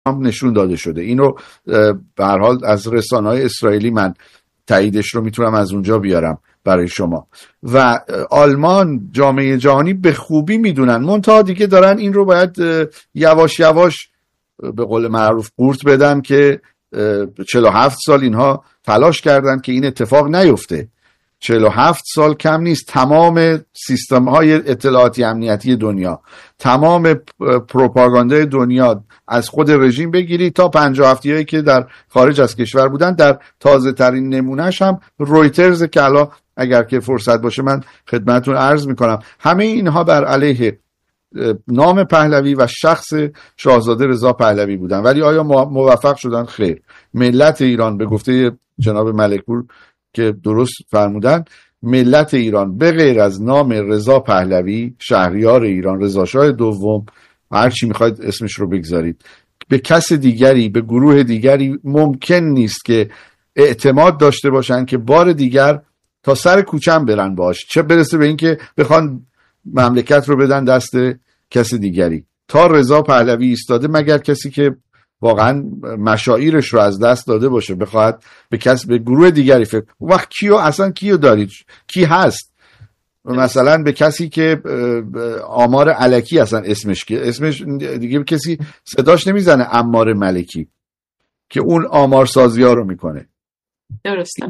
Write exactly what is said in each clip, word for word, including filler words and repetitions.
هم نشون داده شده. اینو به هر حال از رسانه‌های اسرائیلی من تاییدش رو میتونم از اونجا بیارم برای شما. و آلمان، جامعه جهانی به خوبی میدونن، منتها دیگه دارن این رو باید یواش یواش به قول معروف قورت بدن که چهل و هفت سال اینها تلاش کردن که این اتفاق نیفته. چهل و هفت سال کم نیست. تمام سیستم های اطلاعاتی امنیتی دنیا، تمام پروپاگاندای دنیا، از خود رژیم بگیرید تا پنجاه هفته هایی که در خارج از کشور بودن، در تازه ترین نمونهش هم رویترز که الان اگر که فرصت باشه من خدمتتون عرض میکنم، همه اینها بر علیه نام پهلوی و شخص شاهزاده رضا پهلوی بودن. ولی آیا موفق شدن؟ خیر. ملت ایران به گفته جناب ملکپور که درست فرمودن، ملت ایران به غیر از نام رضا پهلوی، شهریار ایران، رضا شاه دوم، هر چی میخواید اسمش رو بگذارید، به کس دیگری، به گروه دیگری ممکن نیست که اعتماد داشته باشن که بار دیگر تا سر کوچم برن باش، چه برسه به این که بخوان مملکت رو بدن دست کس دیگری. تا رضا پهلوی ایستاده، مگر کسی که واقعا مشاعرش رو از دست داده باشه بخواد به کس، به گروه دیگری فکر. وقت کیو اصلا کیو دارید؟ کی هست؟ مثلا به کسی که آمار الکی اصلا اسمش که اسمش دیگه کسی صداش نمیزنه، عمار ملکی که اون آمار سازی ها رو میکنه. درسته.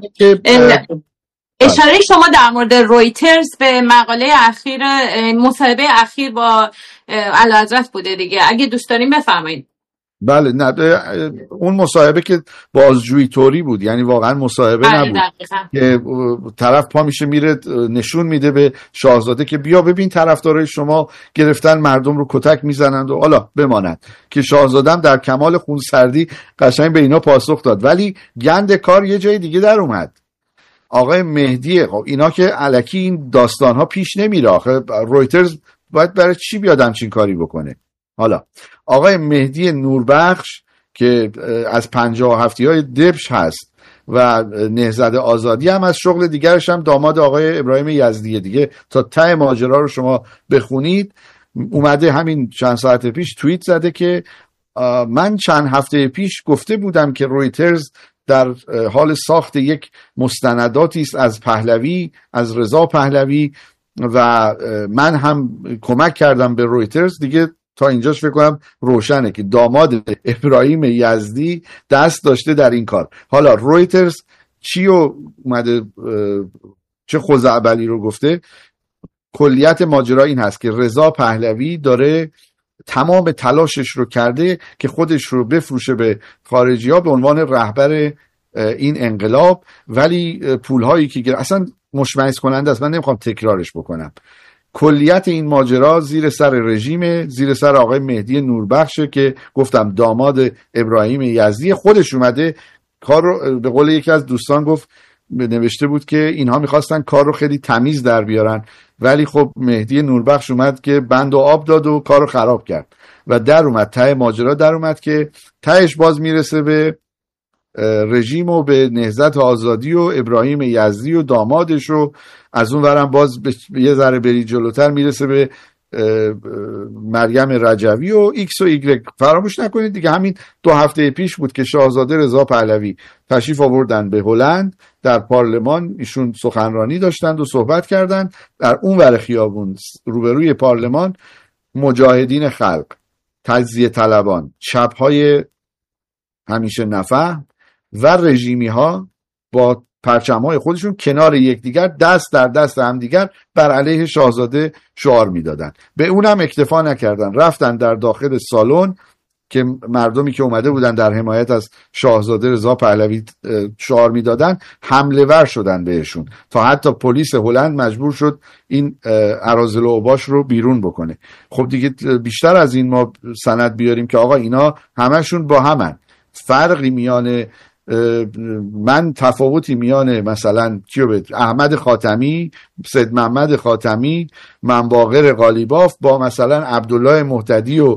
اشاره شما در مورد رویترز به مقاله اخیر، مصاحبه اخیر با اعلیحضرت بوده دیگه، اگه دوست دارین بفرمایید. بله، نه اون مصاحبه که بازجویی طوری بود، یعنی واقعا مصاحبه نبود که طرف پا میشه میره نشون میده به شاهزاده که بیا ببین طرفدارای شما گرفتن مردم رو کتک میزنند و حالا بماند، که شاهزاده هم در کمال خونسردی قشنگ به اینا پاسخ داد. ولی گند کار یه جای دیگه در اومد. آقای مهدی، خب اینا که الکی این داستان ها پیش نمیره، آخه رویترز باید برای چی بیاد همچین کاری بکنه؟ حالا آقای مهدی نوربخش که از پنجاه و هفتی های دبش هست و نهضت آزادی هم از شغل دیگرش هم داماد آقای ابراهیم یزدی دیگه، تا ته ماجرا رو شما بخونید، اومده همین چند ساعت پیش توییت زده که من چند هفته پیش گفته بودم که رویترز در حال ساخت یک مستنداتی است از پهلوی، از رضا پهلوی، و من هم کمک کردم به رویترز. دیگه تا اینجاش فکر کنم روشنه که داماد ابراهیم یزدی دست داشته در این کار. حالا رویترز چی رو اومده، چه خزعبلی رو گفته؟ کلیت ماجرا این هست که رضا پهلوی داره تمام تلاشش رو کرده که خودش رو بفروشه به خارجی ها به عنوان رهبر این انقلاب، ولی پولهایی که اصلا مشمئز کننده است، من نمیخوام تکرارش بکنم. کلیت این ماجرا زیر سر رژیم، زیر سر آقای مهدی نوربخشه که گفتم داماد ابراهیم یزدی. خودش اومده کار رو، به قول یکی از دوستان گفت، نوشته بود که اینها میخواستن کار رو خیلی تمیز در بیارن، ولی خب مهدی نوربخش اومد که بند و آب داد و کار رو خراب کرد و در اومد ته ماجرا، در اومد که تهش باز میرسه به رژیم و به نهضت آزادی و ابراهیم یزدی و دامادش، و از اون ورم باز یه ذره بری جلوتر میرسه به مریم رجوی و ایکس و ایگرگ. فراموش نکنید دیگه همین دو هفته پیش بود که شاهزاده رضا پهلوی تشریف آوردن به هلند، در پارلمان ایشون سخنرانی داشتند و صحبت کردند. در اون ور خیابون روبروی پارلمان مجاهدین خلق، تجزیه طلبان، چپ‌های همیشه نفهم و رژیمی ها با پرچم‌های خودشون کنار یکدیگر، دست در دست همدیگر بر علیه شاهزاده شعار میدادن. به اونم اکتفا نکردن، رفتن در داخل سالن که مردمی که اومده بودن در حمایت از شاهزاده رضا پهلوی شعار میدادن، حمله ور شدن بهشون، تا حتی پلیس هلند مجبور شد این اراذل و اوباش رو بیرون بکنه. خب دیگه بیشتر از این ما سند بیاریم که آقا اینا همشون با همن. فرقی میان من تفاوتی میان مثلا کیو بید احمد خاتمی، سید محمد خاتمی، منباقر قالیباف با مثلا عبدالله مهتدی و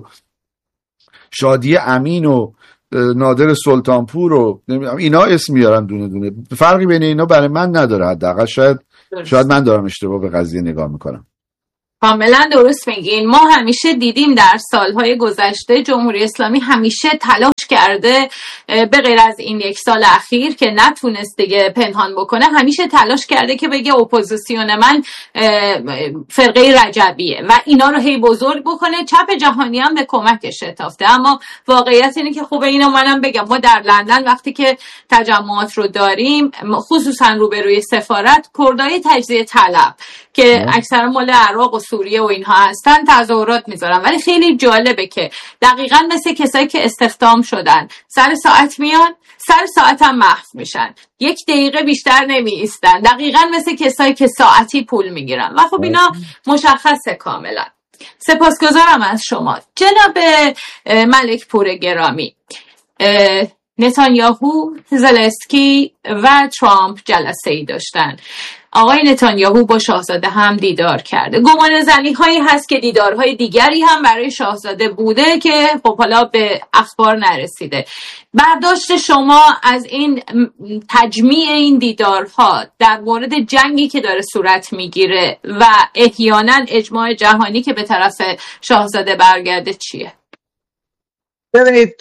شادی امین و نادر سلطانپور و اینا اسم میارن دونه دونه. فرقی بین اینا برای من نداره، حداقل شاید شاید من دارم اشتباه به قضیه نگاه میکنم. کاملا درست میگین. ما همیشه دیدیم در سالهای گذشته جمهوری اسلامی همیشه تلاش کرده، به غیر از این یک سال اخیر که نتونست دیگه پنهان بکنه، همیشه تلاش کرده که بگه اپوزیسیون من فرقه رجبیه و اینا رو هی بزرگ بکنه. چپ جهانی هم به کمکش شتافته. اما واقعیت اینه که خوبه اینو منم بگم، ما در لندن وقتی که تجمعات رو داریم، خصوصا روبروی سفارت، کردای تجزیه طلب که اکثر مال عراق و سوریه و اینها هستن تظاهرات میذارن، ولی خیلی جالبه که دقیقاً مثل کسایی که استخدام شدن سر ساعت میان، سر ساعت هم محو میشن، یک دقیقه بیشتر نمی ایستن، دقیقاً مثل کسایی که ساعتی پول میگیرن و خب اینا مشخصه کاملا. سپاسگزارم از شما جناب ملک پور گرامی. نتانیاهو، زلنسکی و ترامپ جلسه ای داشتن. آقای نتانیاهو با شاهزاده هم دیدار کرده. گمان زنی هایی هست که دیدارهای دیگری هم برای شاهزاده بوده که خب حالا به اخبار نرسیده. برداشت شما از این تجمیع این دیدارها در مورد جنگی که داره صورت میگیره و احیانا اجماع جهانی که به طرف شاهزاده برگرده چیه؟ ببینید،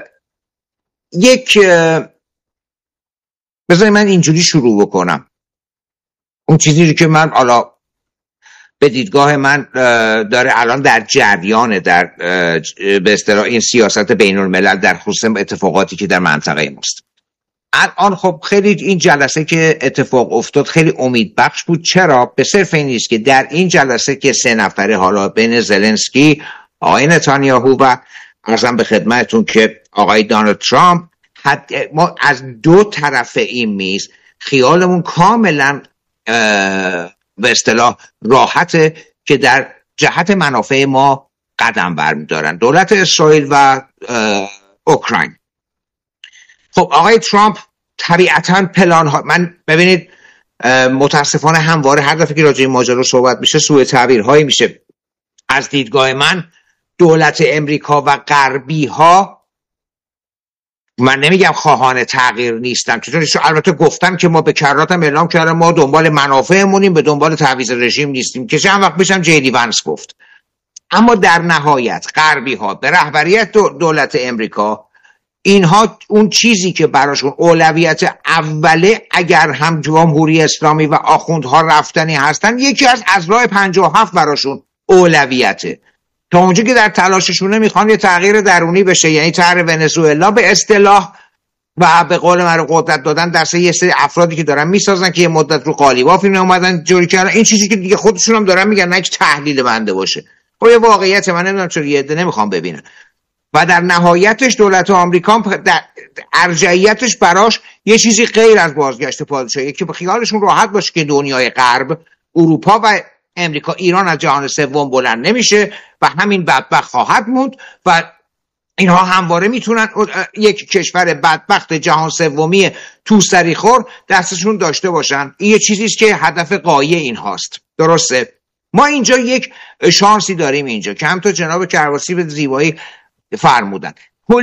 یک بذارید من اینجوری شروع بکنم. اون چیزی که من حالا به دیدگاه من داره الان در جریانه، در به اصطلاح این سیاست بین الملل در خصوص اتفاقاتی که در منطقه ماست الان، خب خیلی این جلسه که اتفاق افتاد خیلی امیدبخش بود. چرا؟ به صرف این نیست که در این جلسه که سه نفره، حالا بین زلنسکی، آقای نتانیاهو و عرضم به خدمتتون که آقای دونالد ترامپ، ما از دو طرف این میز خیالمون کاملا به اصطلاح راحته که در جهت منافع ما قدم برمیدارن، دولت اسرائیل و اوکراین. خب آقای ترامپ طبیعتاً پلان ها، من ببینید متاسفانه همواره هر دفعه که راجع به این ماجرا صحبت میشه سوء تعبیرهایی میشه. از دیدگاه من دولت امریکا و غربی ها، من نمیگم خواهان تغییر نیستم، چطوری شو البته گفتم که ما به کراتم اعلام کردم ما دنبال منافعمونیم، به دنبال تعویض رژیم نیستیم که چند وقت پیشم جیدی ونس گفت. اما در نهایت غربی ها به رهبریت دولت امریکا، اینها اون چیزی که براشون اولویت اوله، اگر هم جمهوری اسلامی و آخوندها رفتنی هستن، یکی از اضلاع پنجاه و هفت براشون اولویته. تا اونجا که در تلاششونه میخوان یه تغییر درونی بشه، یعنی طرح ونزوئلا به اصطلاح، و به قول من قدرت دادن دست یه سری افرادی که دارن میسازن که یه مدت رو قالیباف این اومدن جوری کردن. این چیزی که دیگه خودشون هم دارن میگن، نه که تحلیل بنده باشه، خب یه واقعیت، من نمیدونم چرا یه عده نمیخوام ببینن. و در نهایتش دولت آمریکا در ارجحیتش براش یه چیزی غیر از بازگشت پادشاهی که به خیالشون راحت باشه که دنیای غرب، اروپا و امریکا، ایران از جهان سوم بلند نمیشه و همین بدبخت خواهد موند و اینها همواره میتونن یک کشور بدبخت جهان سومی توسری خور دستشون داشته باشن. این یه چیزیست که هدف غایه این هاست. درسته؟ ما اینجا یک شانسی داریم اینجا که همونطور جناب کرواسی به زیبایی فرمودن،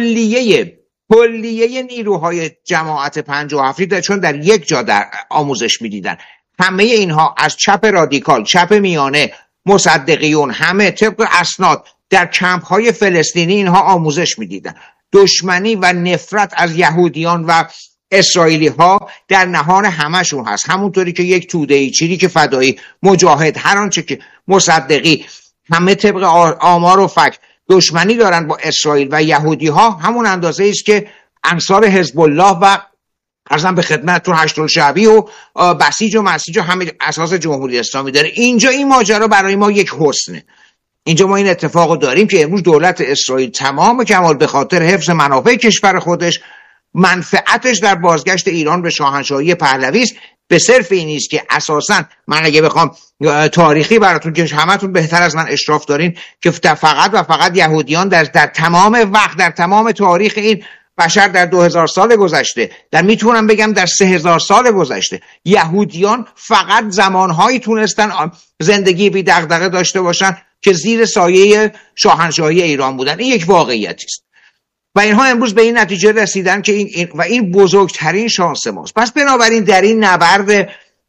کلیه کلیه نیروهای جماعت پنجاه و هفت چون در یک جا در آموزش میدیدن، همه اینها از چپ رادیکال، چپ میانه، مصدقیون، همه طبق اسناد در کمپ های فلسطینی اینها آموزش میدیدن. دشمنی و نفرت از یهودیان و اسرائیلی ها در نهان همشون هست، همونطوری که یک توده‌ای، چیزی که فدایی، مجاهد، هر آنچه که مصدقی، همه طبق آمار و فکت دشمنی دارن با اسرائیل و یهودی ها، همون اندازه است که انصار حزب الله و عرضم به خدمتتون هشت‌الشعبی و بسیج و مسیج و همه اساس جمهوری اسلامی داره. اینجا این ماجرا برای ما یک حسنه. اینجا ما این اتفاقو داریم که امروز دولت اسرائیل تمام کمال به خاطر حفظ منافع کشور خودش، منفعتش در بازگشت ایران به شاهنشاهی پهلوی است. به صرف این نیست که اساساً من اگه بخوام تاریخی براتون که همتون بهتر از من اشراف دارین که فقط و فقط یهودیان در در تمام وقت، در تمام تاریخ این بشر، در دو هزار سال گذشته، در میتونم بگم در سه هزار سال گذشته، یهودیان فقط زمانهایی تونستن زندگی بی دغدغه داشته باشن که زیر سایه شاهنشاهی ایران بودن. این یک واقعیتی است و اینها امروز به این نتیجه رسیدن که این, این و این بزرگترین شانس ماست. پس بنابراین در این نبرد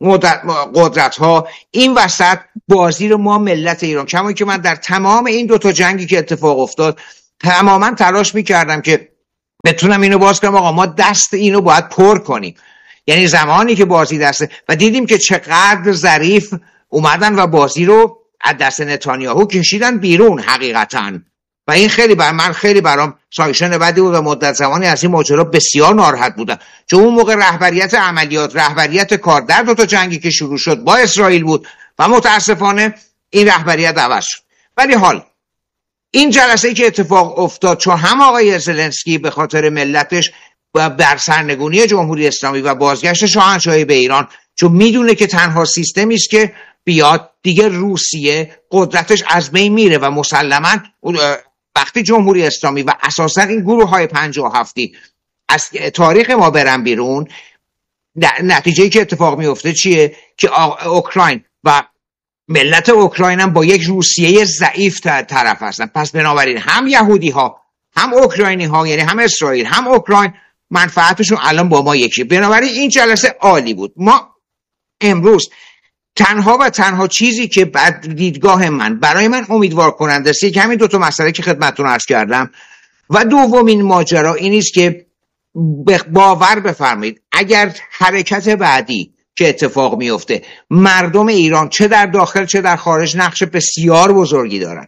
قدرت ها این وسط بازی رو ما ملت ایران، کما که من در تمام این دوتا جنگی که اتفاق افتاد تماما تلاش میکردم که بتونم اینو باز کنم آقا ما دست اینو باید پر کنیم. یعنی زمانی که بازی دسته و دیدیم که چقدر ظریف اومدن و بازی رو از دست نتانیاهو کشیدن بیرون حقیقتاً، و این خیلی بر من خیلی برام سایشن بدی بود و مدت زمانی از این ماجرا بسیار ناراحت بودم، چون اون موقع رهبریت عملیات، رهبریت کار در دو تا جنگی که شروع شد با اسرائیل بود و متاسفانه این رهبریت عوض شد. ولی حال این جلسه که اتفاق افتاد چون هم آقای زلنسکی به خاطر ملتش و بر سرنگونی جمهوری اسلامی و بازگشت شاهنشاهی به ایران، چون میدونه که تنها سیستمی است که بیاد دیگه روسیه قدرتش از بین میره و مسلماً وقتی جمهوری اسلامی و اساساً این گروه های پنجاه و هفتی از تاریخ ما برن بیرون، نتیجه‌ای که اتفاق میفته چیه؟ که اوکراین و ملت اوکراین هم با یک روسیه ضعیف طرف هستن. پس بنابراین هم یهودی ها هم اوکراینی ها، یعنی هم اسرائیل هم اوکراین، منفعتشون الان با ما یکی. بنابراین این جلسه عالی بود. ما امروز تنها و تنها چیزی که بعد دیدگاه من برای من امیدوار کننده است که همین دو تا مسئله که خدمتتون عرض کردم و دومین ماجرا این است که باور بفرمایید اگر حرکت بعدی که اتفاق میفته، مردم ایران چه در داخل چه در خارج نقش بسیار بزرگی دارن.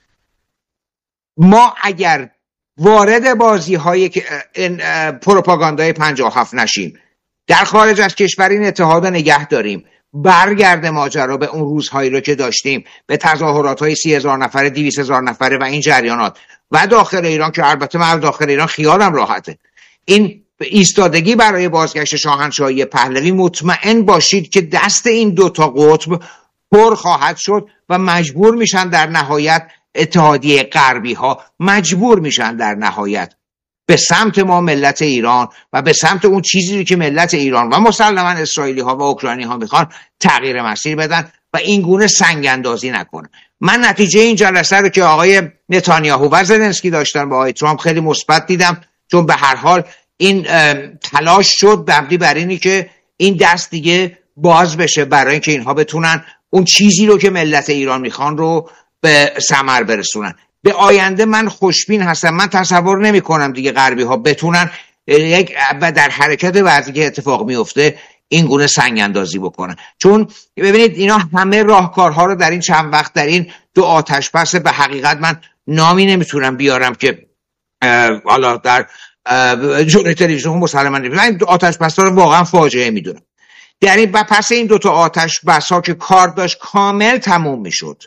ما اگر وارد بازی های پروپاگاندای پنجاه و هفت نشیم، در خارج از کشور این اتحاد نگه داریم، برگرده ماجرا به اون روزهایی رو که داشتیم، به تظاهرات های سی هزار نفره دویست هزار نفره و این جریانات، و داخل ایران که البته من داخل ایران خیالم راحته، این ایستادگی برای بازگشت شاهنشاهی پهلوی، مطمئن باشید که دست این دوتا قطب پر خواهد شد و مجبور میشن در نهایت، اتحادیه غربی ها مجبور میشن در نهایت به سمت ما ملت ایران و به سمت اون چیزی که ملت ایران و مسلما اسرائیلی ها و اوکراینی ها میخوان تغییر مسیر بدن و این گونه سنگ اندازی نکنن. من نتیجه این جلسه رو که آقای نتانیاهو و زلنسکی داشتن با آقای ترامپ خیلی مثبت دیدم، چون به هر حال این تلاش شد مبنی بر اینی که این دست دیگه باز بشه برای اینکه اینها بتونن اون چیزی رو که ملت ایران میخوان رو به ثمر برسونن. به آینده من خوشبین هستم. من تصور نمی کنم دیگه غربی ها بتونن یک در حرکت بعدی که اتفاق میفته این گونه سنگ اندازی بکنن، چون ببینید اینا همه راهکارها رو در این چند وقت در این دو آتش بس، به حقیقت من نامی نمیتونم بیارم که حالا در جلوی تلویزیون مسلماً من آتش بس رو واقعا فاجعه میدونم. در این پس این دو تا آتش بس ها که کار داشت کامل تموم میشد،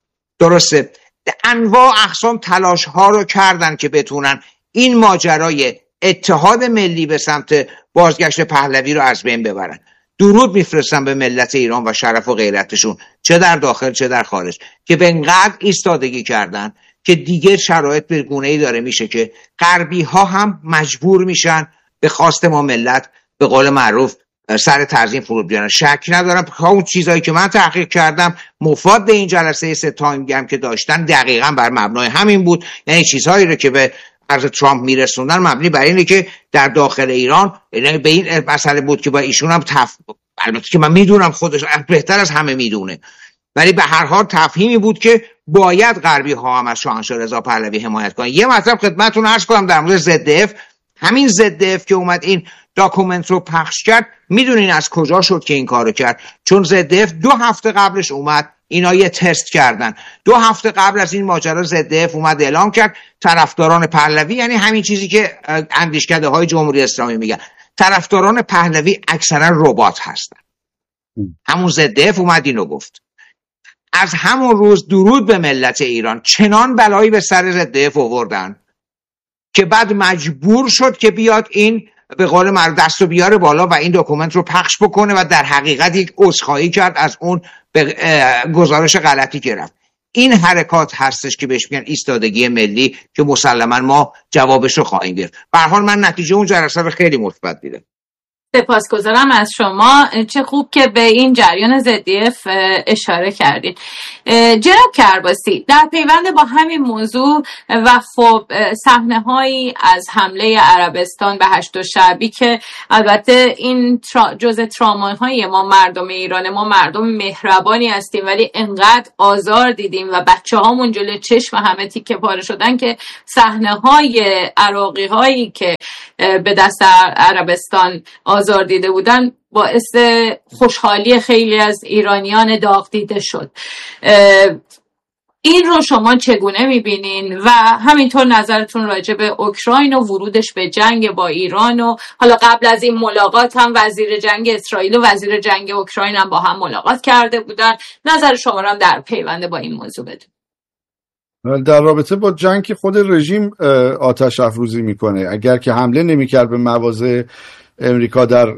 درسته، انواع اقسام تلاش ها رو کردن که بتونن این ماجرای اتحاد ملی به سمت بازگشت پهلوی رو از بین ببرن. درود میفرستم به ملت ایران و شرف و غیرتشون، چه در داخل چه در خارج، که به اینقدر ایستادگی کردن که دیگه شرایط به گونه‌ای داره میشه که غربی ها هم مجبور میشن به خواست ما ملت به قول معروف سر تعظیم فرود بیارن. شک ندارم اون چیزایی که من تحقیق کردم مفاد این جلسه سه تایمی هم که داشتن دقیقاً بر مبنای همین بود، یعنی چیزهایی رو که به عرض ترامپ میرسوندن مبنی بر اینه که در داخل ایران، یعنی به این مسئله بود که با ایشون هم تف... البته که من میدونم خودش بهتر از همه میدونه، ولی به هر حال تفهیمی بود که باید غربی ها هم از شاهنشاه رضا پهلوی حمایت کنن. یه مطلب خدمتتون عرض کنم در مورد زد اف. همین زد اف که اومد این داکومنت رو پخش کرد، میدونین از کجا شد که این کارو کرد؟ چون زد اف دو هفته قبلش اومد اینا یه تست کردن. دو هفته قبل از این ماجرا زد اف اومد اعلام کرد طرفداران پهلوی، یعنی همین چیزی که اندیشکده های جمهوری اسلامی میگن، طرفداران پهلوی اکثرا ربات هستن. همون زد اف اومد اینو گفت. از همون روز درود به ملت ایران، چنان بلایی به سر زد اف آوردن که بعد مجبور شد که بیاد این به قول معروف دست و بیاره بالا و این داکومنت رو پخش بکنه و در حقیقت یک عذرخواهی کرد از اون گزارش غلطی که رفت. این حرکات هستش که بهش میگن ایستادگی ملی که مسلما ما جوابش رو خواهیم گرفت. به هر حال من نتیجه اون جلسه رو خیلی مثبت دیدم. سپاسگزارم از شما. چه خوب که به این جریان زدیف اشاره کردید. جناب کرباسی، در پیوند با همین موضوع و خب صحنه‌هایی از حمله عربستان به هشت شعبی که البته این ترا جزء تراماهای ما مردم ایران، ما مردم مهربانی هستیم ولی انقدر آزار دیدیم و بچه‌هامون جلوی چشم همه تیکه پاره شدن که صحنه‌های عراقی‌هایی که به دست عربستان آزار دیده بودن باعث خوشحالی خیلی از ایرانیان داغ دیده شد. این رو شما چگونه میبینین و همینطور نظرتون راجع به اوکراین و ورودش به جنگ با ایران و حالا قبل از این ملاقات هم وزیر جنگ اسرائیل و وزیر جنگ اوکراین هم با هم ملاقات کرده بودن. نظر شما رو هم در پیوند با این موضوع بدون. در رابطه با جنگ که خود رژیم آتش افروزی میکنه. اگر که حمله نمیکرد به مواضع امریکا در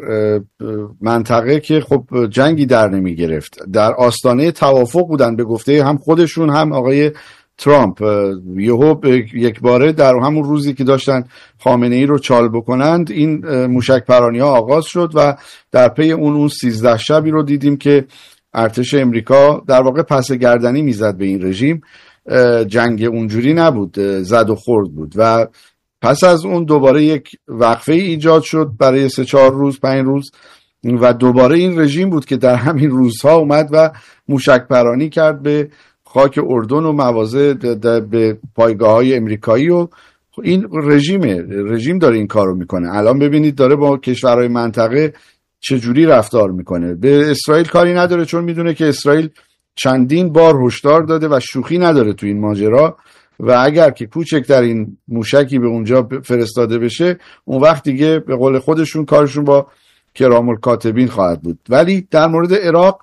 منطقه که خب جنگی در نمیگرفت. در آستانه توافق بودن به گفته هم خودشون هم آقای ترامپ. یهو یک باره در همون روزی که داشتن خامنه ای رو چال بکنند این موشک پرانی ها آغاز شد و در پی اون اون سیزده شبی رو دیدیم که ارتش امریکا در واقع پس گردنی میزد به این رژیم. جنگ اونجوری نبود، زد و خورد بود و پس از اون دوباره یک وقفه ایجاد شد برای سه چهار روز پنج روز و دوباره این رژیم بود که در همین روزها اومد و موشک پرانی کرد به خاک اردن و مواضع به پایگاه های امریکایی و این رژیمه رژیم داره این کارو میکنه. الان ببینید داره با کشورهای منطقه چجوری رفتار میکنه. به اسرائیل کاری نداره چون میدونه که اسرائیل چندین بار هشدار داده و شوخی نداره تو این ماجرا و اگر که کوچکترین موشکی به اونجا فرستاده بشه اون وقت دیگه به قول خودشون کارشون با کرام الکاتبین خواهد بود. ولی در مورد عراق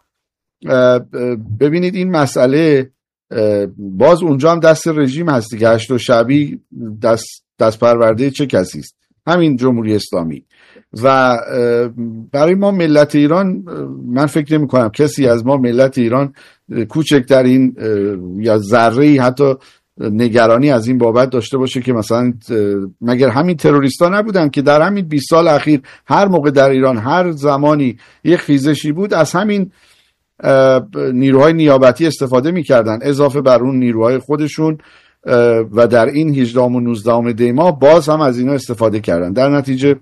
ببینید این مسئله باز اونجا هم دست رژیم هستی که هشت شعبی دست, دست پرورده چه کسی است؟ همین جمهوری اسلامی. و برای ما ملت ایران من فکر نمی کنم کسی از ما ملت ایران کوچکترین یا ذره‌ای حتی نگرانی از این بابت داشته باشه که مثلا مگر همین تروریستا نبودن که در همین بیست سال اخیر هر موقع در ایران هر زمانی یک خیزشی بود از همین نیروهای نیابتی استفاده میکردن اضافه بر اون نیروهای خودشون و در این هجدهم و نوزدهم دی ماه باز هم از اینا استفاده کردن. در نتیجه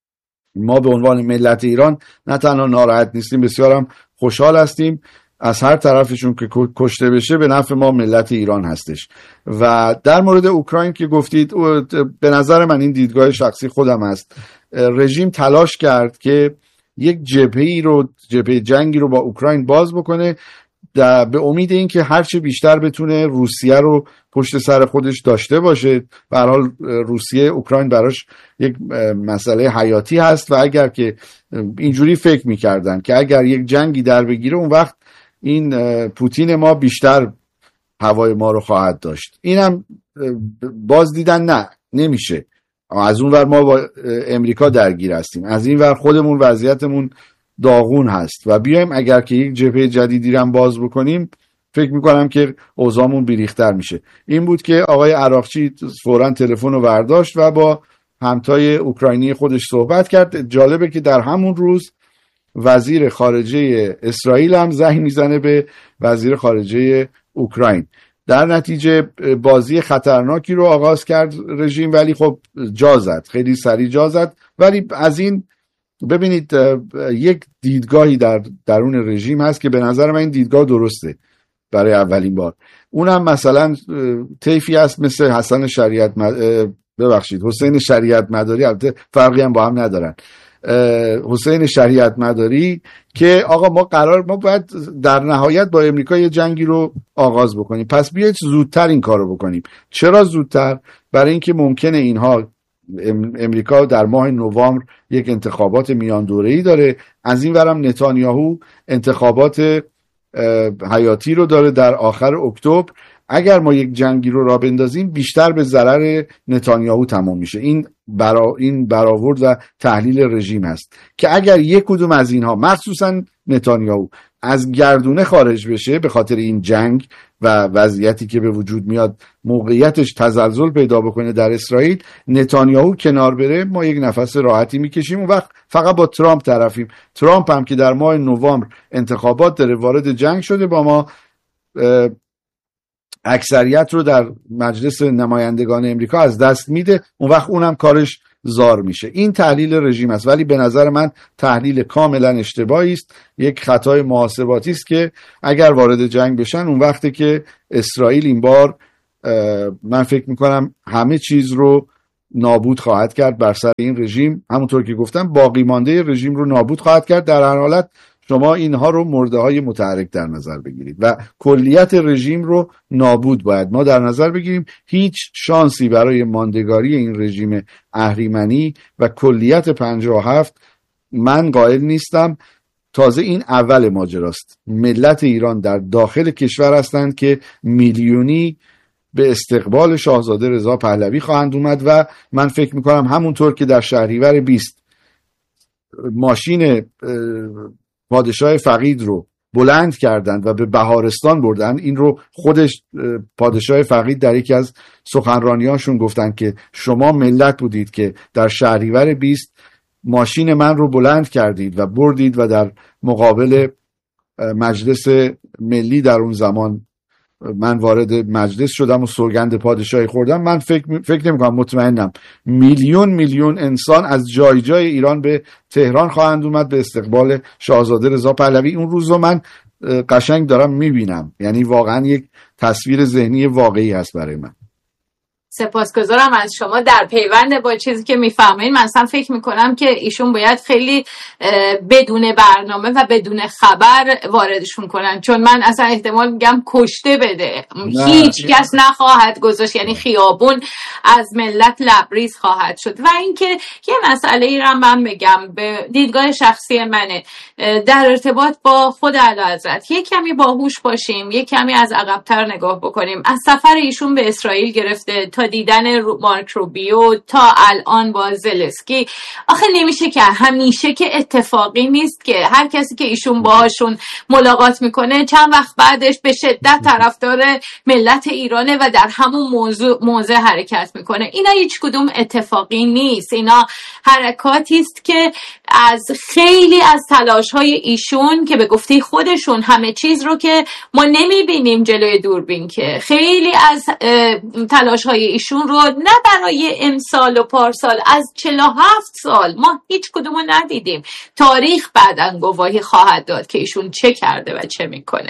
ما به عنوان ملت ایران نه تنها ناراحت نیستیم بسیار هم خوشحال هستیم از هر طرفشون که کشته بشه به نفع ما ملت ایران هستش. و در مورد اوکراین که گفتید به نظر من این دیدگاه شخصی خودم است. رژیم تلاش کرد که یک جبهه‌ای رو جبهه جنگی رو با اوکراین باز بکنه به امید این که هرچه بیشتر بتونه روسیه رو پشت سر خودش داشته باشه. به هر حال روسیه اوکراین براش یک مسئله حیاتی هست و اگر که اینجوری فکر می‌کردن که اگر یک جنگی در بگیره اون وقت این پوتین ما بیشتر هوای ما رو خواهد داشت. اینم باز دیدن نه نمیشه. از اون ور ما با امریکا درگیر هستیم، از این ور خودمون وضعیتمون داغون هست و بیایم اگر که یک جبهه جدیدی رو باز بکنیم فکر میکنم که اوضاعمون بیریختر میشه. این بود که آقای عراقچی فوراً تلفن رو برداشت و با همتای اوکراینی خودش صحبت کرد. جالبه که در همون روز وزیر خارجه اسرائیل هم زنگ میزنه به وزیر خارجه اوکراین. در نتیجه بازی خطرناکی رو آغاز کرد رژیم ولی خب جا زد، خیلی سریع جا زد. ولی از این ببینید یک دیدگاهی در درون رژیم هست که به نظر من این دیدگاه درسته برای اولین بار. اونم مثلا طیفی هست مثل حسن شریعت مد... ببخشید حسین شریعت مداری، البته فرقی هم با هم ندارن، حسین شریعت مداری که آقا ما قرار ما باید در نهایت با امریکا یه جنگی رو آغاز بکنیم، پس بیایید زودتر این کار رو بکنیم. چرا زودتر؟ برای اینکه ممکنه اینها امریکا در ماه نوامبر یک انتخابات میان دوره‌ای داره، از این ورم نتانیاهو انتخابات حیاتی رو داره در آخر اکتبر. اگر ما یک جنگی رو راه بندازیم بیشتر به ضرر نتانیاهو تمام میشه. این برا این برآورد و تحلیل رژیم هست که اگر یک کدوم از اینها مخصوصا نتانیاهو از گردونه خارج بشه به خاطر این جنگ و وضعیتی که به وجود میاد موقعیتش تزلزل پیدا بکنه در اسرائیل، نتانیاهو کنار بره، ما یک نفس راحتی میکشیم. اون وقت فقط با ترامپ طرفیم. ترامپ هم که در ماه نوامبر انتخابات داره، وارد جنگ شده با ما، اکثریت رو در مجلس نمایندگان امریکا از دست میده، اون وقت اونم کارش زار میشه. این تحلیل رژیم است، ولی به نظر من تحلیل کاملا اشتباهی است، یک خطای محاسباتی است که اگر وارد جنگ بشن اون وقته که اسرائیل این بار من فکر میکنم همه چیز رو نابود خواهد کرد بر سر این رژیم، همونطور که گفتم باقی مانده رژیم رو نابود خواهد کرد. در هر حالت شما اینها رو مرده های متحرک در نظر بگیرید و کلیت رژیم رو نابود باید ما در نظر بگیریم. هیچ شانسی برای ماندگاری این رژیم اهریمنی و کلیت پنجاه و هفت من قائل نیستم. تازه این اول ماجراست. ملت ایران در داخل کشور هستند که میلیونی به استقبال شاهزاده رضا پهلوی خواهند اومد و من فکر میکنم همونطور که در شهریور بیست ماشین پادشاه فقید رو بلند کردند و به بهارستان بردن، این رو خودش پادشاه فقید در یکی از سخنرانیاشون گفتن که شما ملت بودید که در شهریور بیست ماشین من رو بلند کردید و بردید و در مقابل مجلس ملی در اون زمان من وارد مجلس شدم و سوگند پادشاهی خوردم. من فکر فکر نمی‌کنم، مطمئنم میلیون میلیون انسان از جای جای ایران به تهران خواهند اومد به استقبال شاهزاده رضا پهلوی. اون روز رو من قشنگ دارم میبینم، یعنی واقعا یک تصویر ذهنی واقعی هست برای من. سپاسگزارم از شما. در پیوند با چیزی که میفهمین، من اصلا فکر میکنم که ایشون باید خیلی بدون برنامه و بدون خبر واردشون کنن، چون من اصلا احتمال میگم کشته بده، هیچ کس نخواهد گذاشت، یعنی خیابون از ملت لبریز خواهد شد. و اینکه یه مسئله ای رو من بگم به دیدگاه شخصی منه، در ارتباط با خود اعلیحضرت یک کمی باهوش باشیم، یک کمی از عقب‌تر نگاه بکنیم. از سفر ایشون به اسرائیل گرفته تا دیدن رو مارک روبیو تا الان با زلنسکی، آخه نمیشه که همیشه که اتفاقی نیست که هر کسی که ایشون باهاشون ملاقات میکنه چند وقت بعدش به شدت طرفدار ملت ایرانه و در همون موضوع موضع حرکت میکنه. اینا هیچ کدوم اتفاقی نیست، اینا حرکاتی است که از خیلی از تلاش‌های ایشون که به گفته خودشون همه چیز رو که ما نمیبینیم جلوی دوربین، که خیلی از تلاش‌های ایشون رو نه برای امسال و پارسال، از چهل و هفت سال ما هیچ کدومو ندیدیم. تاریخ بعداً گواهی خواهد داد که ایشون چه کرده و چه میکنه.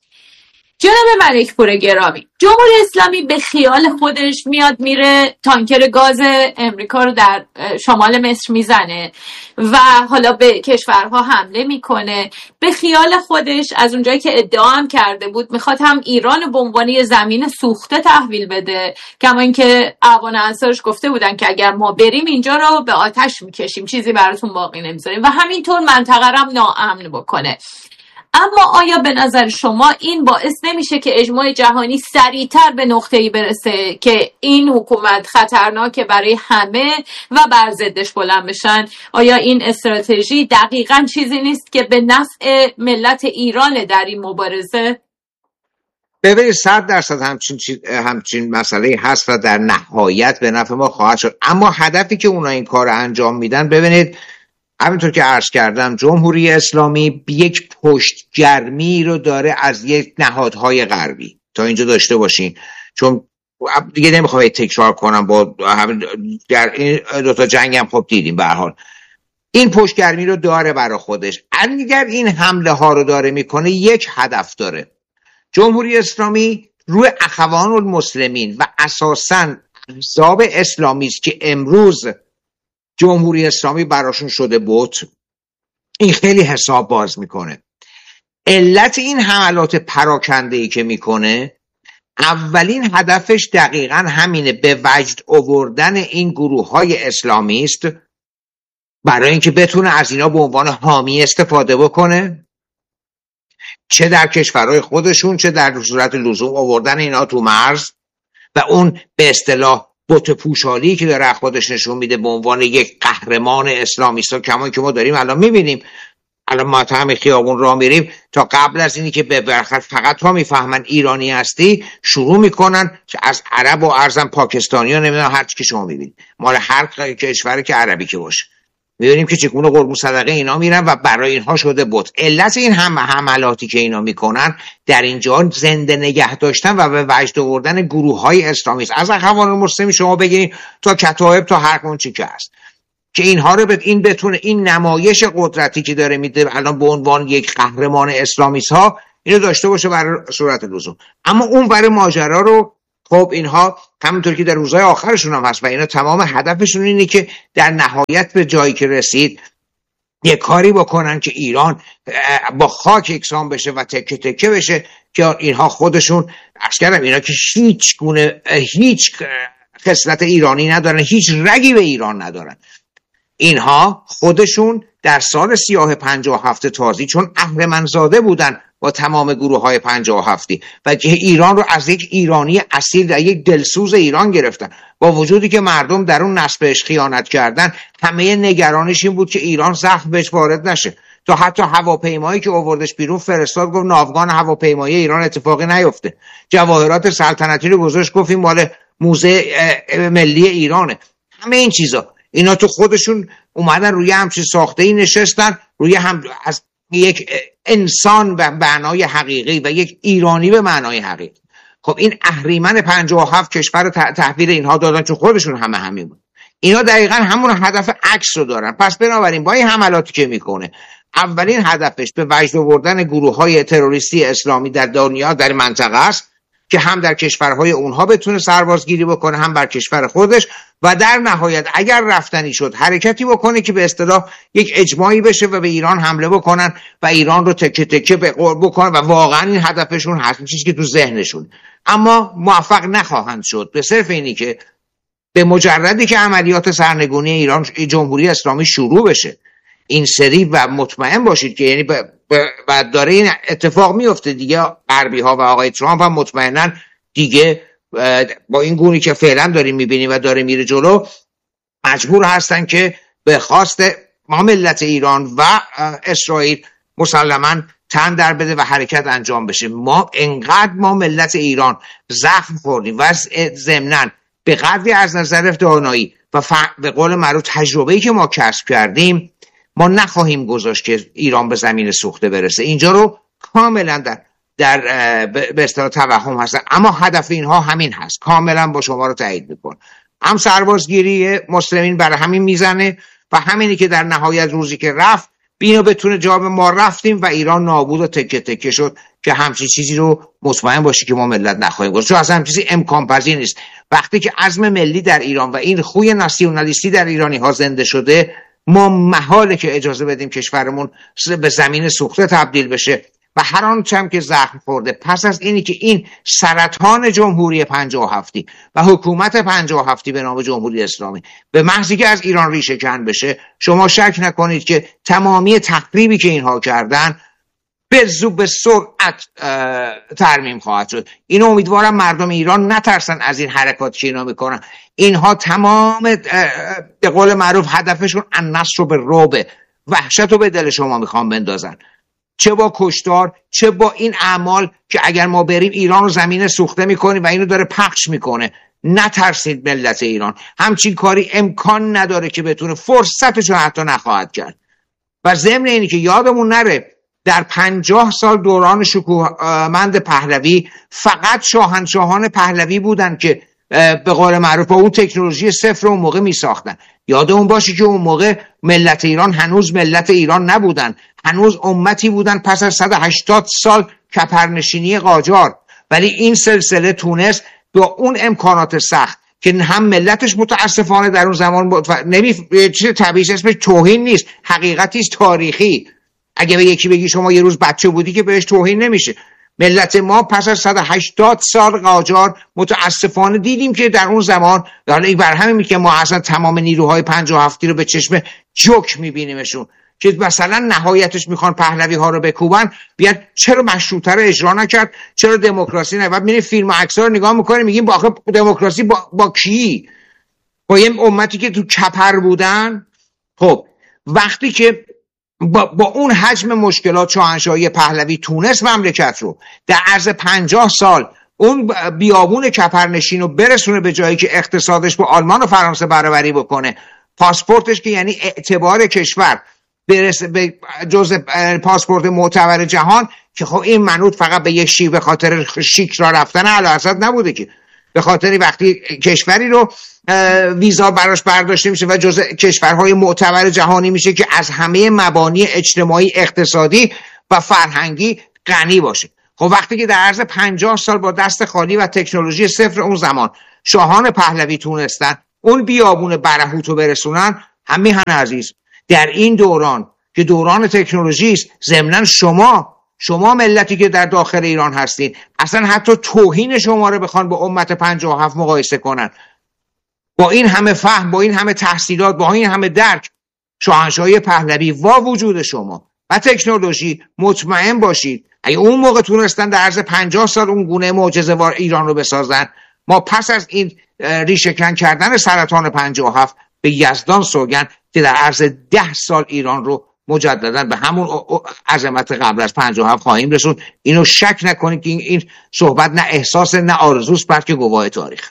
جناب ملکپور گرامی، جمهوری اسلامی به خیال خودش میاد میره تانکر گاز امریکا رو در شمال مصر میزنه و حالا به کشورها حمله میکنه. به خیال خودش از اونجایی که ادعا هم کرده بود میخواد هم ایران به عنوان زمین سوخته تحویل بده، کما اینکه اعوان انصارش گفته بودن که اگر ما بریم اینجا رو به آتش میکشیم، چیزی براتون باقی نمیذاریم، و همینطور منطقه رو هم ناامن بکنه. اما آیا به نظر شما این باعث نمیشه که اجماع جهانی سریعتر به نقطه‌ای برسه که این حکومت خطرناکه برای همه و بر ضدش بلند بشن؟ آیا این استراتژی دقیقاً چیزی نیست که به نفع ملت ایران در این مبارزه؟ ببینید صد درصد همچین همچین مسئله هست و در نهایت به نفع ما خواهد شد. اما هدفی که اونا این کار انجام میدن، ببینید همینطور که عرض کردم، جمهوری اسلامی یک پشتگرمی رو داره از یک نهادهای غربی. تا اینجا داشته باشین، چون دیگه نمیخوام تکرار کنم، با در این دو تا جنگ هم خب دیدیم. به هر حال این پشتگرمی رو داره برای خودش. اگر این حمله ها رو داره میکنه، یک هدف داره. جمهوری اسلامی روی اخوان المسلمین و اساساً احزاب اسلامی است که امروز جمهوری اسلامی براشون شده بت، این خیلی حساب باز میکنه. علت این حملات پراکنده‌ای که میکنه، اولین هدفش دقیقاً همینه، به وجد آوردن این گروه های اسلامی است برای اینکه بتونه از اینا به عنوان حامی استفاده بکنه، چه در کشورهای خودشون چه در صورت لزوم آوردن اینا تو مرز و اون به اصطلاح بت پوشالی که داره خودش نشون میده به عنوان یک قهرمان اسلامیستا، کما که ما داریم الان میبینیم الان ما تا همین خیابون راه میریم، تا قبل از اینی که به برخط فقط ها میفهمن ایرانی هستی، شروع میکنن از عرب و ارزم پاکستانی ها، نمیدونم هر چی که شما میبینید، مال هر کشوری که عربی که باشه، میبینیم که چگونه قربون صدقه اینا میرن و برای اینها شده بت. علت این هم حملاتی که اینا میکنن در اینجا زنده نگه داشتن و به وجد آوردن گروه های اسلامی است. از اخوان المسلمین شما بگیرید تا کتایب تا هر اون چی که هست، که اینها رو به این بتونه این نمایش قدرتی که داره میده الان به عنوان یک قهرمان اسلامیست ها اینو داشته باشه برای صورت لزوم. اما اون برای ماجرا رو خب اینها همونطور که در روزهای آخرشون هم هست و اینا تمام هدفشون اینه که در نهایت به جایی که رسید یک کاری بکنن که ایران با خاک یکسان بشه و تکه تکه بشه، که اینها خودشون عرض کردم اینا که هیچ گونه هیچ خصلت ایرانی ندارن، هیچ رگی به ایران ندارن. اینها خودشون در سال سیاه پنجاه و هفت تازی چون اهرمنزاده بودن با تمام گروه های پنجاه و هفتی و ایران رو از یک ایرانی اصیل در یک دلسوز ایران گرفتن، با وجودی که مردم در اون نسبش خیانت کردن، همه نگرانش این بود که ایران زخم بهش وارد نشه، تا حتی هواپیمایی که آوردش بیرون فرستاد گفت ناوگان هواپیمایی ایران اتفاقی نیفته، جواهرات سلطنتی رو گذاشت گفت این مال موزه ملی ایرانه. همه این چیزا اینا تو خودشون اومدن روی همچین ساخته‌ای نشستن، روی هم از یک انسان به معنای حقیقی و یک ایرانی به معنای حقیقی. خب این اهریمن پنجاه و هفت کشور تحویل اینها دادن چون خودشون همه همین بود. اینا دقیقا همون هدف عکس رو دارن. پس بنابراین با این حملاتی که میکنه، اولین هدفش به وجد آوردن گروه‌های تروریستی اسلامی در دنیا در منطقه است که هم در کشورهای اونها بتونه سربازگیری بکنه، هم بر کشور خودش، و در نهایت اگر رفتنی شد حرکتی بکنه که به اصطلاح یک اجماعی بشه و به ایران حمله بکنن و ایران رو تکه تکه بکنن و واقعا این هدفشون هست، چیزی که تو ذهنشون، اما موفق نخواهند شد به صرف اینی که به مجردی که عملیات سرنگونی ایران جمهوری اسلامی شروع بشه این سری و مطمئن باشید که یعنی و داره این اتفاق میفته دیگه، غربی ها و آقای ترامپ هم مطمئنن دیگه با این گونی که فعلا داریم میبینیم و داره میره جلو مجبور هستن که به خواست ما ملت ایران و اسرائیل مسلماً تن در بده و حرکت انجام بشه. ما انقدر ما ملت ایران زخم خوردیم و ضمناً به قدری از نظر دانایی و به قول معروف تجربه‌ای که ما کسب کردیم ما نخواهیم گذاشت که ایران به زمین سوخته برسه. اینجا رو کاملا در در به اصطلاح توهم هستن، اما هدف اینها همین هست، کاملا با شما رو تایید میکنم. هم سربازگیری مسلمین برای همین میزنه و همینی که در نهایت روزی که رفت بینو بتونه جواب ما رفتیم و ایران نابود و تکه تکه شد، که همچین چیزی رو مطمئن باشی که ما ملت نخواهیم گذاشت، چون اصلا چیزی امکان پذیر نیست. وقتی که عزم ملی در ایران و این خوی ناسیونالیستی در ایرانی ها زنده شده، ما محاله که اجازه بدیم کشورمون به زمین سوخته تبدیل بشه و هر آنچه هم که زخم خورده پس از اینی که این سرطان جمهوری پنجاه و هفتی و حکومت پنجاه و هفتی به نام جمهوری اسلامی به محضی که از ایران ریشه کن بشه، شما شک نکنید که تمامی تخریبی که اینها کردن به زود به سرعت ترمیم خواهد شد. اینو امیدوارم مردم ایران نترسن از این حرکات که اینا میکنن. اینها تمام به قول معروف هدفشون النصر به رعب، وحشت رو به دل شما میخوان بندازن، چه با کشتار چه با این اعمال که اگر ما بریم ایران رو زمین سوخته میکنیم و اینو داره پخش میکنه. نترسید ملت ایران، همچین کاری امکان نداره که بتونه، فرصتشو حتی نخواهد کرد. و ضمن اینی که یادمون نره در پنجاه سال دوران شکوهمند پهلوی فقط شاهنشاهان پهلوی بودن که به قول معروف با اون تکنولوژی صفر اون موقع می ساختن. یادمون باشه که اون موقع ملت ایران هنوز ملت ایران نبودن، هنوز امتی بودن پس از صد و هشتاد سال کپرنشینی قاجار، ولی این سلسله تونست با اون امکانات سخت که هم ملتش متاسفانه در اون زمان متف... نمی چیز طبیعی اسمش توهین نیست، حقیقتی است تاریخی. اگه به یکی بگی شما یه روز بچه بودی که بهش توهین نمیشه. ملت ما پس از صد و هشتاد سال قاجار متاسفانه دیدیم که در اون زمان، حالا بر همین که ما اصلا تمام نیروهای پنجاه و هفتی رو به چشم جوک میبینیمشون که مثلا نهایتش میخوان پهلوی ها رو بکوبن، بیاد چرا مشروطه رو اجرا نکرد، چرا دموکراسی نه؟ بعد میریم فیلم و عکس‌ها رو نگاه میکنیم میگیم با آخه دموکراسی با, با کی؟ با یه امتی که تو چپر بودن. خب وقتی که با, با اون حجم مشکلات شاهنشاهی پهلوی تونست مملکت رو در عرض پنجاه سال اون بیابون کپرنشین رو برسونه به جایی که اقتصادش با آلمان و فرانسه برابری بکنه، پاسپورتش که یعنی اعتبار کشور برسه به جزء پاسپورت معتبر جهان، که خب این منوط فقط به یک شیوه خاطر شیک را رفتن اعلیحضرت نبوده، که به خاطری وقتی کشوری رو ویزا براش برداشته میشه و جزء کشورهای معتبر جهانی میشه که از همه مبانی اجتماعی، اقتصادی و فرهنگی غنی باشه. خب وقتی که در عرض پنجاه سال با دست خالی و تکنولوژی صفر اون زمان شاهان پهلوی تونستن اون بیابون برهوت رو برسونن، همیهن عزیز در این دوران که دوران تکنولوژی است، ضمناً شما شما ملتی که در داخل ایران هستین اصلا حتی توهین شما رو بخوان با امت پنجاه و هفت مقایسه کنن، با این همه فهم، با این همه تحصیلات، با این همه درک، شاهنشاهی پهلوی و وجود شما و تکنولوژی، مطمئن باشید اگه اون موقع تونستن در عرض پنجاه سال اون گونه معجزه‌وار ایران رو بسازن، ما پس از این ریشه کن کردن سرطان پنجاه و هفت به یزدان سوگند که در عرض ده سال ایران رو مجددا به همون عظمت قبل از پنجاه و هفت خواهیم رسوند. اینو شک نکنید که این صحبت نه احساس نه آرزوست، بلکه گواه تاریخ.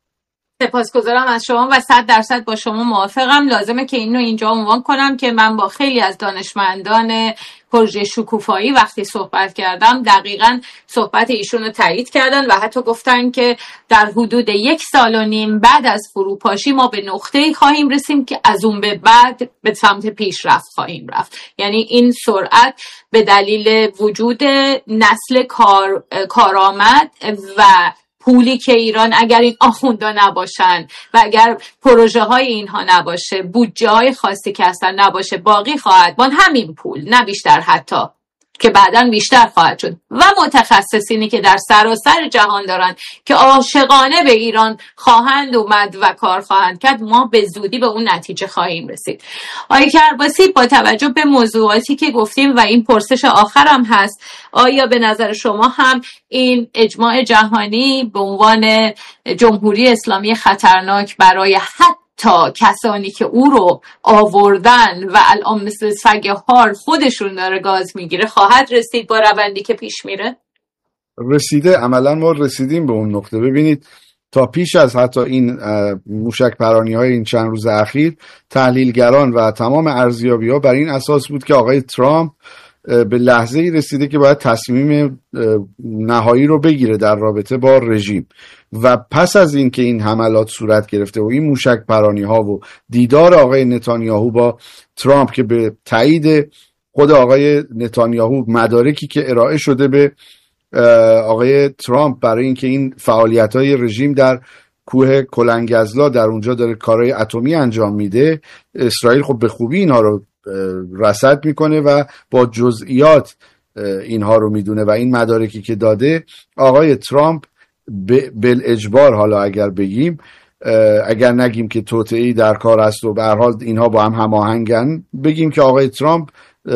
سپاسگزارم از شما و صد درصد با شما موافقم. لازمه که اینو اینجا عنوان کنم که من با خیلی از دانشمندان پروژه شکوفایی وقتی صحبت کردم دقیقاً صحبت ایشون رو تایید کردن و حتی گفتن که در حدود یک سال و نیم بعد از فروپاشی ما به نقطه‌ای خواهیم رسیم که از اون به بعد به سمت پیشرفت خواهیم رفت. یعنی این سرعت به دلیل وجود نسل کار کارآمد و پولی که ایران اگر این آخوندا نباشن و اگر پروژه های اینها نباشه، بودجه های خاصی که اصلا نباشه، باقی خواهد ماند همین پول، نه بیشتر، حتی که بعداً بیشتر خواهد شد. و متخصصینی که در سراسر جهان دارن که عاشقانه به ایران خواهند اومد و کار خواهند کرد، ما به زودی به اون نتیجه خواهیم رسید. آقای کرباسی، با توجه به موضوعاتی که گفتیم و این پرسش آخرم هست، آیا به نظر شما هم این اجماع جهانی به عنوان جمهوری اسلامی خطرناک برای حتی تا کسانی که او رو آوردن و الان مثل سگ هار خودشون داره گاز میگیره خواهد رسید با روندی که پیش میره؟ رسیده، عملا ما رسیدیم به اون نقطه. ببینید تا پیش از حتی این موشک پرانی های این چند روز اخیر، تحلیلگران و تمام ارزیابی ها بر این اساس بود که آقای ترامپ به لحظه ای رسیده که باید تصمیم نهایی رو بگیره در رابطه با رژیم. و پس از این که این حملات صورت گرفته و این موشک پرانی ها و دیدار آقای نتانیاهو با ترامپ که به تایید خود آقای نتانیاهو مدارکی که ارائه شده به آقای ترامپ برای اینکه این فعالیت های رژیم در کوه کلنگزلا در اونجا داره کارهای اتمی انجام میده، اسرائیل خب به خوبی اینها رو رصد میکنه و با جزئیات اینها رو میدونه و این مدارکی که داده آقای ترامپ بالاجبار، حالا اگر بگیم، اگر نگیم که توطئه‌ای در کار است و به هر حال اینها با هم هماهنگن، بگیم که آقای ترامپ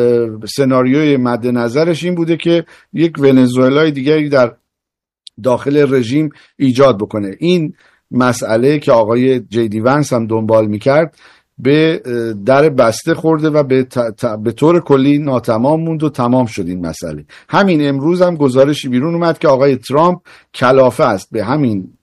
سناریوی مد نظرش این بوده که یک ونزوئلای دیگری در داخل رژیم ایجاد بکنه. این مسئله که آقای جی دی ونس هم دنبال میکرد به در بسته خورده و به, ت... به طور کلی ناتمام موند و تمام شد این مسئله. همین امروز هم گزارشی بیرون اومد که آقای ترامپ کلافه است، به همین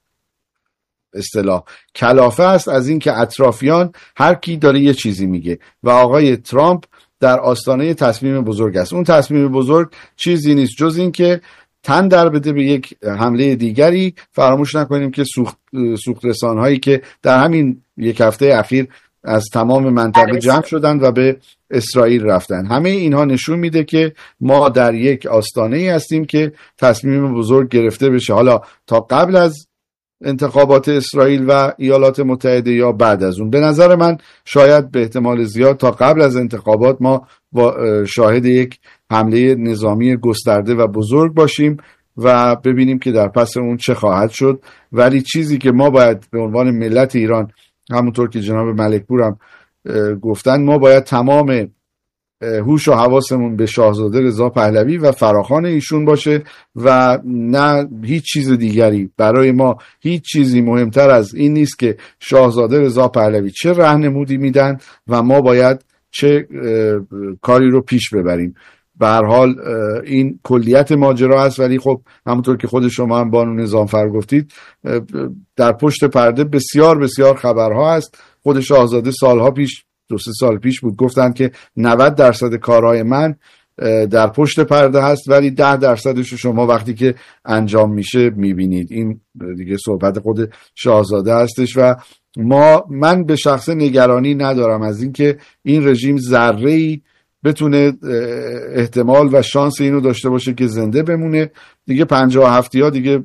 اصطلاح کلافه است از این که اطرافیان هر کی داره یه چیزی میگه و آقای ترامپ در آستانه تصمیم بزرگ است. اون تصمیم بزرگ چیزی نیست جز این که تن در بده به یک حمله دیگری. فراموش نکنیم که سوخت, سوخت رسانهایی که در همین یک هفته اخیر از تمام منطقه جمع شدن و به اسرائیل رفتن، همه اینها نشون میده که ما در یک آستانه ای هستیم که تصمیم بزرگ گرفته بشه، حالا تا قبل از انتخابات اسرائیل و ایالات متحده یا بعد از اون. به نظر من شاید به احتمال زیاد تا قبل از انتخابات ما شاهد یک حمله نظامی گسترده و بزرگ باشیم و ببینیم که در پس اون چه خواهد شد. ولی چیزی که ما باید به عنوان ملت ایران، همونطور که جناب ملکپور هم گفتن، ما باید تمام هوش و حواسمون به شاهزاده رضا پهلوی و فراخوان ایشون باشه و نه هیچ چیز دیگری. برای ما هیچ چیزی مهمتر از این نیست که شاهزاده رضا پهلوی چه راهنمودی میدن و ما باید چه کاری رو پیش ببریم. به هر حال این کلیت ماجرا هست، ولی خب همونطور که خود شما هم بانو نظامفر گفتید در پشت پرده بسیار بسیار خبرها هست. خود شاهزاده سالها پیش، دو سه سال پیش بود، گفتن که نود درصد کارهای من در پشت پرده هست ولی ده درصدش رو شما وقتی که انجام میشه میبینید. این دیگه صحبت خود شاهزاده هستش و ما من به شخص نگرانی ندارم از اینکه این رژیم ذره‌ای بتونه احتمال و شانس اینو داشته باشه که زنده بمونه. دیگه پنجاه و هفتی ها دیگه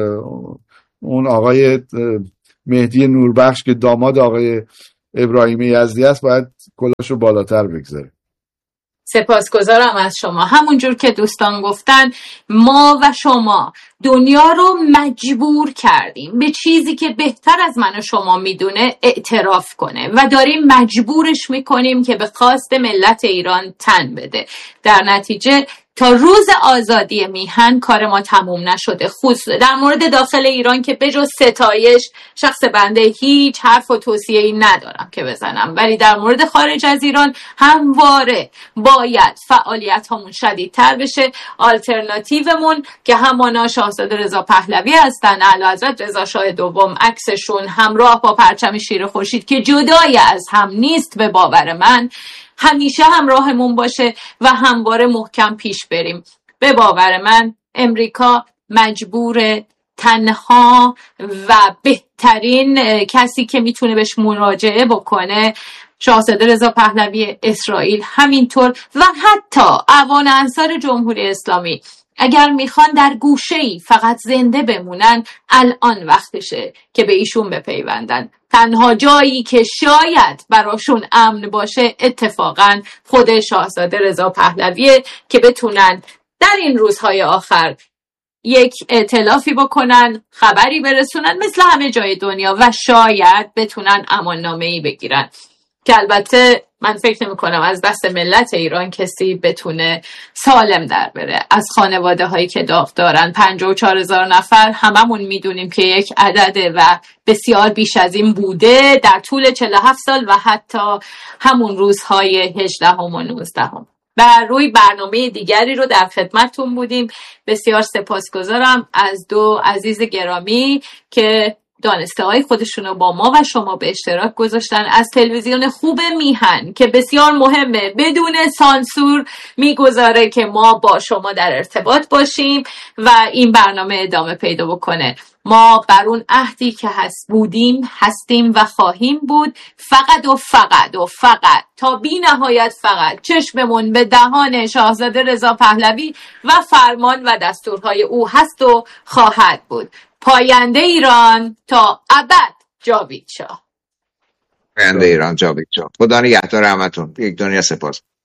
اون آقای مهدی نوربخش که داماد آقای ابراهیم یزدی است باید کلاشو بالاتر بگذاره. سپاسگزارم از شما. همونجور که دوستان گفتن ما و شما دنیا رو مجبور کردیم به چیزی که بهتر از من و شما میدونه اعتراف کنه و داریم مجبورش میکنیم که به خواست ملت ایران تن بده. در نتیجه تا روز آزادی میهن کار ما تموم نشده. خصوص در مورد داخل ایران که بجز ستایش شخص بنده هیچ حرف و توصیه‌ای ندارم که بزنم، ولی در مورد خارج از ایران همواره باید فعالیت همون شدیدتر بشه. آلترناتیومون که همانا شاهزاده رضا پهلوی هستن، اعلیحضرت رضا شاه دوم عکسشون همراه با پرچم شیر خورشید که جدای از هم نیست به باور من، همیشه همراهمون باشه و همواره محکم پیش بریم. به باور من امریکا مجبور تنها و بهترین کسی که میتونه بهش مراجعه بکنه شاهزاده رضا پهلوی، اسرائیل همینطور و حتی اعوان انصار جمهوری اسلامی اگر میخوان در گوشه‌ای فقط زنده بمونن الان وقتشه که به ایشون بپیوندن. تنها جایی که شاید براشون امن باشه اتفاقا خود شاهزاده رضا پهلویه که بتونن در این روزهای آخر یک ائتلافی بکنن، خبری برسونن مثل همه جای دنیا و شاید بتونن اماننامه‌ای بگیرن که البته من فکر نمی کنم از دست ملت ایران کسی بتونه سالم در بره. از خانواده هایی که داغ دارن پنجاه و چهار هزار نفر هممون میدونیم که یک عدده و بسیار بیش از این بوده در طول چهل و هفت سال و حتی همون روزهای هجدهم و نوزدهم. بر روی برنامه دیگری رو در خدمتتون بودیم. بسیار سپاسگزارم از دو عزیز گرامی که دانسته های خودشونو با ما و شما به اشتراک گذاشتن، از تلویزیون خوب میهن که بسیار مهمه بدون سانسور میگذاره که ما با شما در ارتباط باشیم و این برنامه ادامه پیدا بکنه. ما بر اون عهدی که هست بودیم، هستیم و خواهیم بود، فقط و فقط و فقط تا بی نهایت فقط چشممون به دهان شاهزاده رضا پهلوی و فرمان و دستورهای او هست و خواهد بود. پاینده ایران تا ابد جاوید شاه. پاینده ایران جاوید شاه. خدا نگهدار همتون. یک دنیا سپاس.